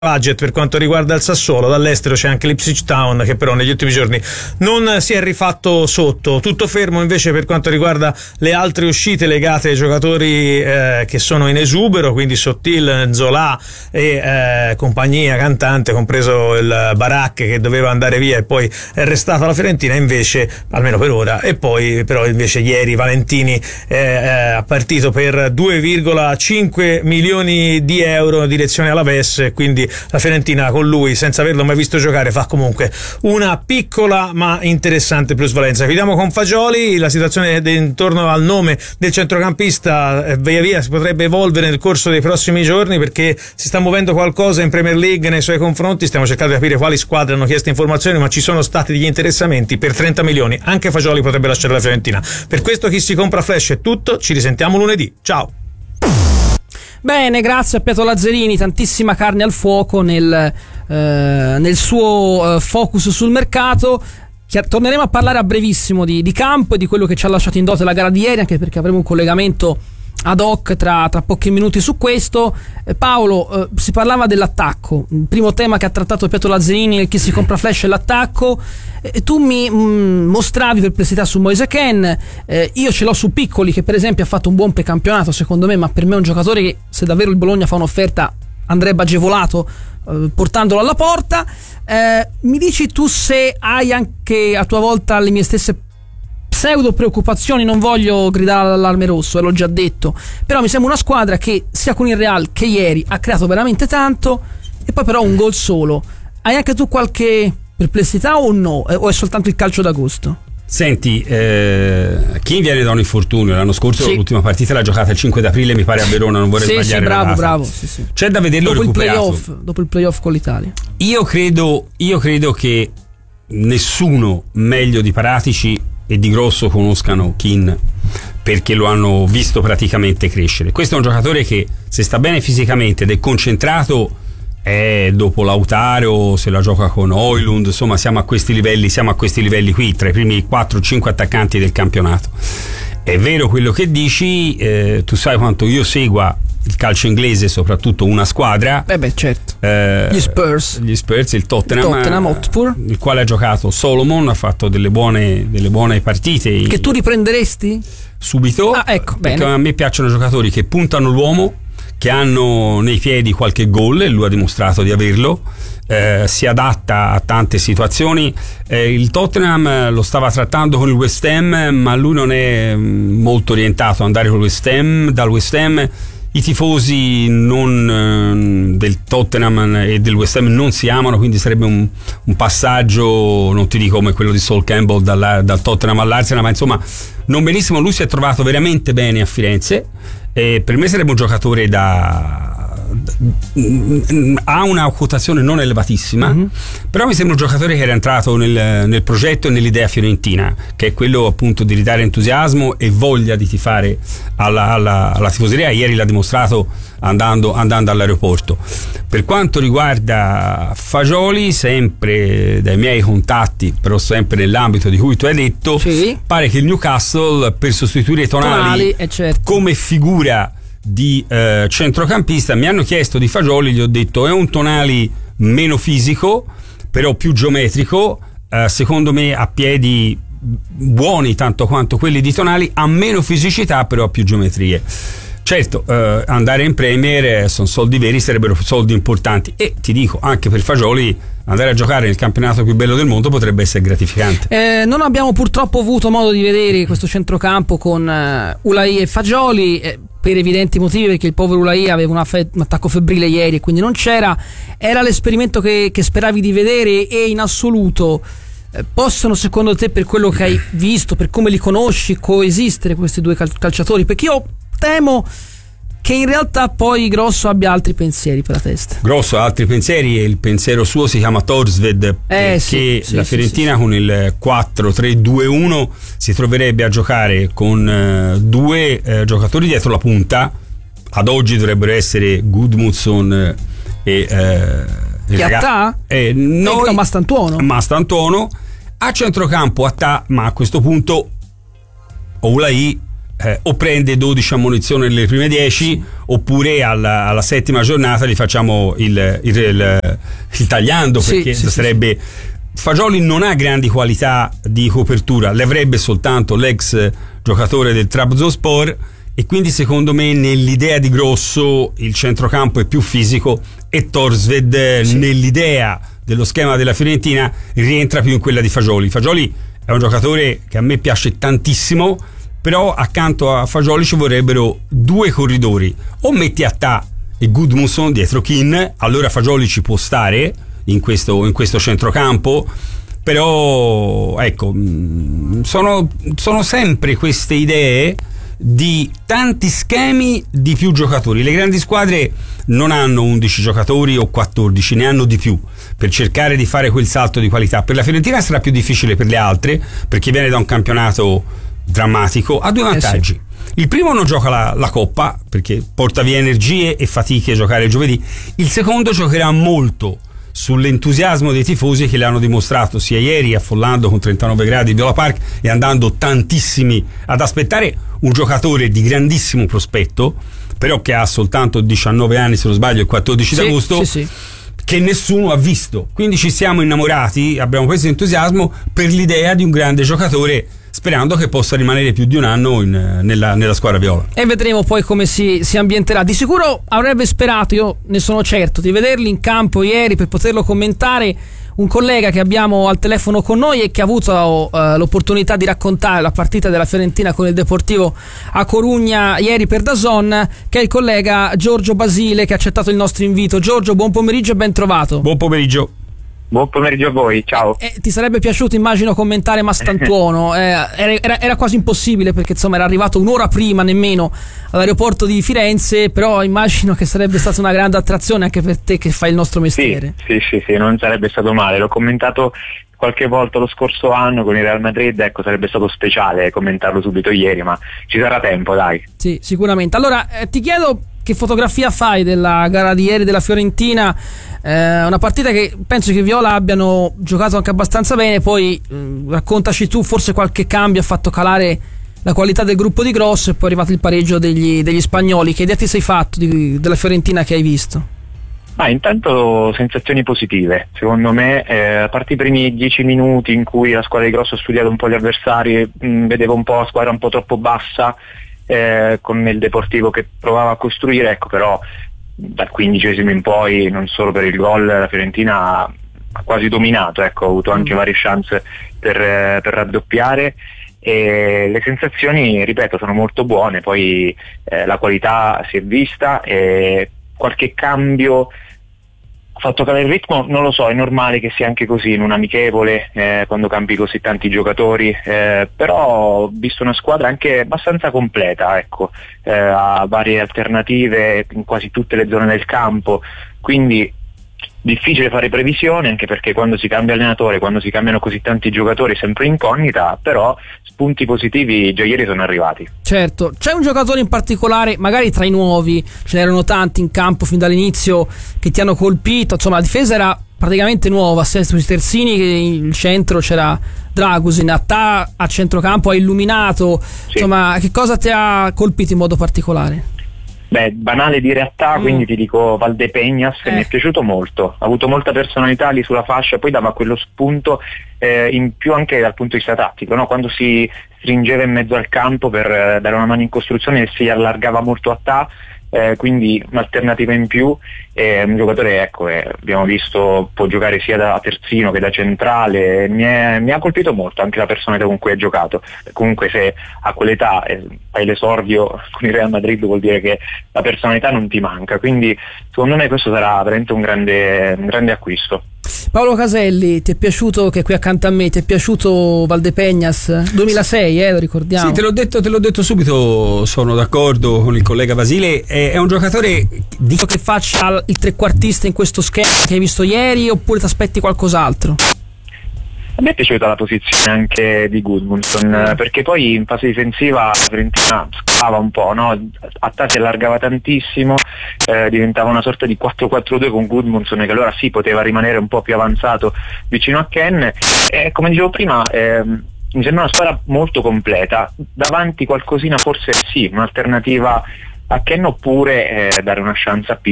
budget per quanto riguarda il Sassuolo. Dall'estero c'è anche l'Ipswich Town, che però negli ultimi giorni non si è rifatto sotto. Tutto fermo invece per quanto riguarda le altre uscite legate ai giocatori che sono in esubero, quindi Sottil, Nzola e compagnia cantante, compreso il Barak che doveva andare via e poi è restato alla Fiorentina, invece almeno per ora. E poi però invece ieri Valentini ha partito per 2,5 milioni di euro in direzione alla VES, quindi la Fiorentina con lui, senza averlo mai visto giocare, fa comunque una piccola ma interessante plusvalenza. Chiudiamo con Fagioli. La situazione intorno al nome del centrocampista via via si potrebbe evolvere nel corso dei prossimi giorni, perché si sta muovendo qualcosa in Premier League nei suoi confronti. Stiamo cercando di capire quali squadre hanno chiesto informazioni, ma ci sono stati degli interessamenti per 30 milioni. Anche Fagioli potrebbe lasciare la Fiorentina. Per questo Chi si compra Flash è tutto, ci risentiamo lunedì, ciao. Bene, grazie a Pietro Lazzarini, tantissima carne al fuoco nel suo focus sul mercato. Torneremo a parlare a brevissimo di campo e di quello che ci ha lasciato in dote la gara di ieri, anche perché avremo un collegamento ad hoc tra pochi minuti su questo. Paolo, si parlava dell'attacco. Il primo tema che ha trattato Pietro Lazzarini nel Chi si compra Flash è l'attacco. Tu mi mostravi perplessità su Moise Kean. Io ce l'ho su Piccoli, che per esempio ha fatto un buon precampionato secondo me, ma per me è un giocatore che, se davvero il Bologna fa un'offerta, andrebbe agevolato portandolo alla porta. Mi dici tu se hai anche a tua volta le mie stesse pseudo preoccupazioni. Non voglio gridare all'allarme rosso, l'ho già detto, però mi sembra una squadra che sia con il Real che ieri ha creato veramente tanto e poi però un gol solo. Hai anche tu qualche perplessità o no? O è soltanto il calcio d'agosto? Senti, chi viene da un infortunio l'anno scorso, sì, l'ultima partita l'ha giocata il 5 d'aprile, mi pare, a Verona, non vorrei sbagliare. Sì, bravo. Sì. C'è da vederlo recuperato. Dopo il playoff con l'Italia. Io credo che nessuno meglio di Paratici e di Grosso conoscano Kean, perché lo hanno visto praticamente crescere. Questo è un giocatore che, se sta bene fisicamente ed è concentrato, dopo Lautaro, se la gioca con Højlund, insomma siamo a questi livelli qui, tra i primi 4-5 attaccanti del campionato. È vero quello che dici, tu sai quanto io segua il calcio inglese, soprattutto una squadra, certo, gli Spurs, il Tottenham Hotspur, il quale ha giocato Solomon, ha fatto delle buone partite che tu riprenderesti subito. Ecco, perché bene. A me piacciono giocatori che puntano l'uomo, che hanno nei piedi qualche gol, e lui ha dimostrato di averlo. Si adatta a tante situazioni. Il Tottenham lo stava trattando con il West Ham, ma lui non è molto orientato ad andare dal West Ham. I tifosi del Tottenham e del West Ham non si amano, quindi sarebbe un passaggio, non ti dico come quello di Sol Campbell dal Tottenham all'Arsenal, ma insomma non benissimo. Lui si è trovato veramente bene a Firenze e per me sarebbe un giocatore ha una quotazione non elevatissima, però mi sembra un giocatore che era entrato nel progetto e nell'idea fiorentina, che è quello appunto di ridare entusiasmo e voglia di tifare alla tifoseria. Ieri l'ha dimostrato andando all'aeroporto. Per quanto riguarda Fagioli, sempre dai miei contatti, però sempre nell'ambito di cui tu hai detto, sì, pare che il Newcastle, per sostituire Tonali certo, come figura di centrocampista, mi hanno chiesto di Fagioli, gli ho detto è un Tonali meno fisico però più geometrico, secondo me ha piedi buoni tanto quanto quelli di Tonali, ha meno fisicità però ha più geometrie. Certo, andare in Premier sono soldi veri, sarebbero soldi importanti, e ti dico, anche per Fagioli andare a giocare nel campionato più bello del mondo potrebbe essere gratificante. Non abbiamo purtroppo avuto modo di vedere questo centrocampo con Ulai e Fagioli, per evidenti motivi, perché il povero Ulai aveva un attacco febbrile ieri e quindi non c'era. Era l'esperimento che speravi di vedere, e in assoluto possono, secondo te, per quello che hai visto, per come li conosci, coesistere questi due calciatori? Perché io temo che in realtà poi Grosso abbia altri pensieri per la testa. Grosso ha altri pensieri, e il pensiero suo si chiama Torsved, perché la Fiorentina con il 4-3-2-1 si troverebbe a giocare con due giocatori dietro la punta. Ad oggi dovrebbero essere Gudmundsson e Chiattà? Mastantuono. A centrocampo ma a questo punto Oulai o prende 12 ammonizioni nelle prime 10, oppure alla settima giornata gli facciamo il tagliando, perché sarebbe... Fagioli non ha grandi qualità di copertura, le avrebbe soltanto l'ex giocatore del Trabzonspor, e quindi secondo me nell'idea di Grosso il centrocampo è più fisico e Thorstvedt nell'idea dello schema della Fiorentina rientra più in quella di Fagioli. Fagioli è un giocatore che a me piace tantissimo, però accanto a Fagioli ci vorrebbero due corridori, o metti Attà e Gudmundsson dietro Keane, allora Fagioli ci può stare in questo centrocampo, però ecco, sono sempre queste idee di tanti schemi di più giocatori. Le grandi squadre non hanno 11 giocatori o 14, ne hanno di più per cercare di fare quel salto di qualità. Per la Fiorentina sarà più difficile per le altre, perché viene da un campionato drammatico, ha due vantaggi. Il primo, non gioca la Coppa perché porta via energie e fatiche a giocare giovedì. Il secondo, giocherà molto sull'entusiasmo dei tifosi, che l'hanno dimostrato sia ieri affollando con 39 gradi Viola Park e andando tantissimi ad aspettare un giocatore di grandissimo prospetto, però che ha soltanto 19 anni, se non sbaglio, il 14 d'agosto, che nessuno ha visto. Quindi ci siamo innamorati, abbiamo questo entusiasmo per l'idea di un grande giocatore, sperando che possa rimanere più di un anno nella squadra viola. E vedremo poi come si ambienterà. Di sicuro avrebbe sperato, io ne sono certo, di vederli in campo ieri per poterlo commentare un collega che abbiamo al telefono con noi e che ha avuto l'opportunità di raccontare la partita della Fiorentina con il Deportivo a Corugna ieri per DAZN, che è il collega Giorgio Basile, che ha accettato il nostro invito. Giorgio, buon pomeriggio e ben trovato. Buon pomeriggio. Buon pomeriggio a voi, ciao. Ti sarebbe piaciuto, immagino, commentare Mastantuono? Era quasi impossibile, perché insomma era arrivato un'ora prima nemmeno all'aeroporto di Firenze, però immagino che sarebbe stata una grande attrazione anche per te che fai il nostro mestiere. Sì, non sarebbe stato male. L'ho commentato qualche volta lo scorso anno con il Real Madrid, ecco, sarebbe stato speciale commentarlo subito ieri, ma ci sarà tempo, dai. Sì, sicuramente. Allora, ti chiedo che fotografia fai della gara di ieri della Fiorentina, una partita che penso che Viola abbiano giocato anche abbastanza bene. Poi raccontaci tu, forse qualche cambio ha fatto calare la qualità del gruppo di Grosso e poi è arrivato il pareggio degli spagnoli. Che idea ti sei fatto della Fiorentina che hai visto? Intanto sensazioni positive, secondo me, a parte i primi 10 minuti in cui la squadra di Grosso ha studiato un po' gli avversari, vedevo un po' la squadra un po' troppo bassa, con il Deportivo che provava a costruire, ecco, però dal 15esimo in poi, non solo per il gol, la Fiorentina ha quasi dominato, ecco, ha avuto anche varie chance per raddoppiare, e le sensazioni, ripeto, sono molto buone. Poi la qualità si è vista e qualche cambio ha fatto calare il ritmo, non lo so, è normale che sia anche così in un amichevole, quando cambi così tanti giocatori, però ho visto una squadra anche abbastanza completa, ecco, ha varie alternative in quasi tutte le zone del campo, quindi difficile fare previsioni, anche perché quando si cambia allenatore, quando si cambiano così tanti giocatori, sempre incognita, però spunti positivi già ieri sono arrivati. Certo, c'è un giocatore in particolare, magari tra i nuovi, ce n'erano tanti in campo fin dall'inizio, che ti hanno colpito? Insomma, la difesa era praticamente nuova, sui terzini, in centro c'era Dragusin, Attà a centrocampo ha illuminato, sì. Insomma, che cosa ti ha colpito in modo particolare? Banale dire Attà, quindi ti dico Valdepeñas, mi è piaciuto molto, ha avuto molta personalità lì sulla fascia, poi dava quello spunto in più anche dal punto di vista tattico, no? Quando si stringeva in mezzo al campo per dare una mano in costruzione si allargava molto Attà, quindi un'alternativa in più, un giocatore, ecco, abbiamo visto, può giocare sia da terzino che da centrale, mi ha colpito molto anche la personalità con cui ha giocato. Comunque se a quell'età fai l'esordio con il Real Madrid vuol dire che la personalità non ti manca, quindi secondo me questo sarà veramente un grande acquisto. Paolo Caselli, ti è piaciuto, che è qui accanto a me, ti è piaciuto Valdepeñas? 2006, lo ricordiamo. Sì, te l'ho detto subito, sono d'accordo con il collega Basile, è un giocatore che faccia il trequartista in questo schema che hai visto ieri, oppure ti aspetti qualcos'altro? A me è piaciuta la posizione anche di Gudmundsson, perché poi in fase difensiva la Fiorentina scava un po', no? Attà si allargava tantissimo, diventava una sorta di 4-4-2 con Gudmundsson, che allora sì poteva rimanere un po' più avanzato vicino a Ken, come dicevo prima, mi sembra una squadra molto completa, davanti qualcosina forse sì, un'alternativa a Ken, oppure dare una chance a